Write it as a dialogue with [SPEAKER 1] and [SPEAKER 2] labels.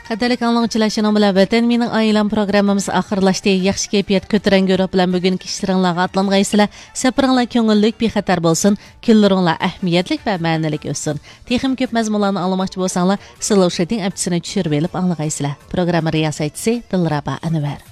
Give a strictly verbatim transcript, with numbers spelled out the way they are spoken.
[SPEAKER 1] Qadrlik anglagıchilar, şunun bilan Vatan mening oilam programmamiz oxirlashdi. Yaxshi kayfiyat ko'tarangi ruh bilan bugungi ishlaringizga atlangaysizlar. Safaringlar ko'ngillik, bexatar bo'lsin. Kunlaringlar ahamiyatlik va ma'nilik o'tsin. Texim ko'p mazmunlarni anglamoqchi bo'lsanglar, Slow Shading appsini tushirib olib anglagaysizlar. Programma riyosatchisi Dilraba Anvar.